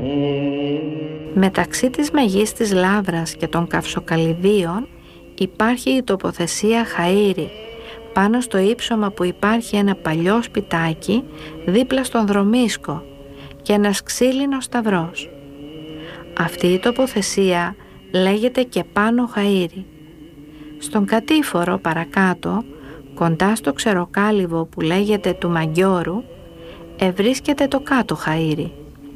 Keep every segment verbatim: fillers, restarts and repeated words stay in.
Μεταξύ της Μεγής της Λάβρας και των Καυσοκαλυδίων υπάρχει η τοποθεσία Χαΐρη, πάνω στο ύψωμα που υπάρχει ένα παλιό σπιτάκι δίπλα στον Δρομίσκο και ένας ξύλινος σταυρός. Αυτή η τοποθεσία λέγεται και πάνω Χαΐρη. Στον κατήφορο παρακάτω, κοντά στο ξεροκάλυβο που λέγεται του Μαγκιώρου, ευρίσκεται το κάτω Χαΐρη.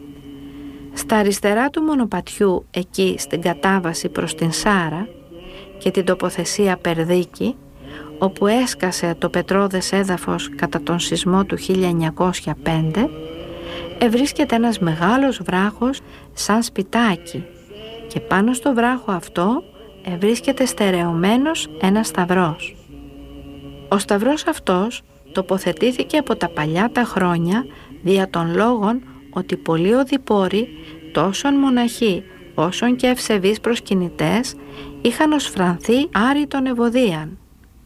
Στα αριστερά του μονοπατιού, εκεί στην κατάβαση προς την Σάρα και την τοποθεσία Περδίκη, όπου έσκασε το πετρώδες έδαφος κατά τον σεισμό του χίλια εννιακόσια πέντε, ευρίσκεται ένας μεγάλος βράχος σαν σπιτάκι και πάνω στο βράχο αυτό ευρίσκεται στερεωμένος ένας σταυρός. Ο σταυρός αυτός τοποθετήθηκε από τα παλιά τα χρόνια δια των λόγων ότι πολλοί οδηπόροι, τόσον μοναχοί όσον και ευσεβείς προσκυνητές, είχαν οσφρανθεί άρρητον ευωδίαν.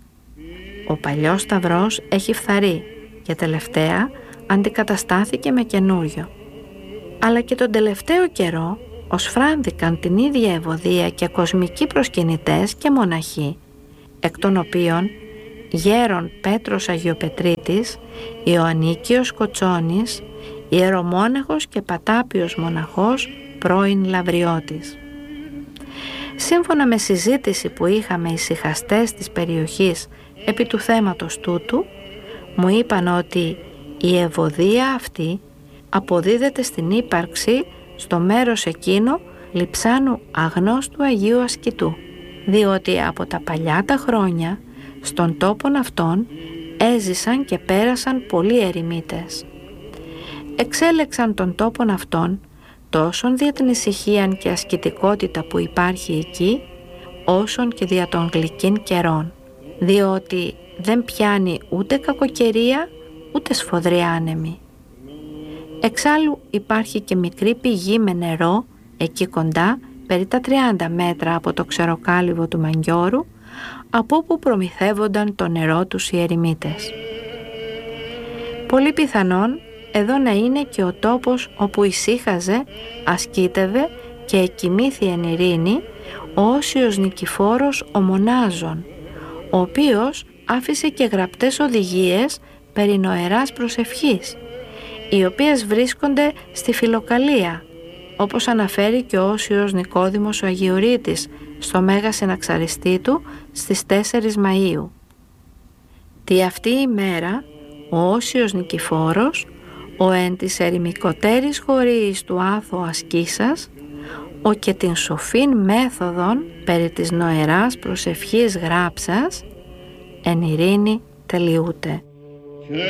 Ο παλιός σταυρός έχει φθαρεί και τελευταία αντικαταστάθηκε με καινούριο. Αλλά και τον τελευταίο καιρό οσφράνθηκαν την ίδια ευωδία και κοσμικοί προσκυνητές και μοναχοί, εκ των οποίων γέρον Πέτρος Αγιοπετρίτης, Ιωαννίκιος Κοτσόνης, ιερομόναχος και πατάπιος μοναχός πρώην Λαβριώτης. Σύμφωνα με συζήτηση που είχαμε οι ησυχαστές της περιοχής επί του θέματος τούτου, μου είπαν ότι η ευωδία αυτή αποδίδεται στην ύπαρξη στο μέρος εκείνο λειψάνου αγνώστου Αγίου Ασκητού, διότι από τα παλιά τα χρόνια στον τόπον αυτόν έζησαν και πέρασαν πολλοί ερημίτες. Εξέλεξαν τον τόπον αυτόν τόσον δια την ησυχία και ασκητικότητα που υπάρχει εκεί, όσον και δια των γλυκήν καιρών, διότι δεν πιάνει ούτε κακοκαιρία ούτε σφοδρή άνεμη. Εξάλλου υπάρχει και μικρή πηγή με νερό εκεί κοντά, περί τα τριάντα μέτρα από το ξεροκάλυβο του Μαγκιώρου, από όπου προμηθεύονταν το νερό τους οι ερημίτες. Πολύ πιθανόν εδώ να είναι και ο τόπος όπου ησύχαζε, ασκήτευε και εκοιμήθη εν ειρήνη ο Όσιος Νικηφόρος ο Μονάζων, ο οποίος άφησε και γραπτές οδηγίες περί νοεράς προσευχής, οι οποίες βρίσκονται στη Φιλοκαλία, όπως αναφέρει και ο Όσιος Νικόδημος ο Αγιορείτης στο Μέγα Συναξαριστή του στις τέσσερις Μαΐου. Τη αυτή η μέρα ο Όσιος Νικηφόρος, ο εν της ερημικοτέρης χωρίς του άθου ασκήσας, ο και την σοφήν μέθοδον περί της νοεράς προσευχής γράψας, εν ειρήνη τελειούται.